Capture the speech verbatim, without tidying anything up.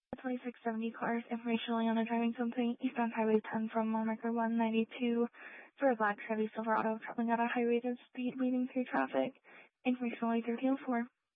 twenty-six seventy cars, information only on a driving complaint, eastbound Highway ten from mile marker one ninety-two for a black Chevy Silverado traveling at a high rate of speed leading through traffic. Information only thirteen oh four.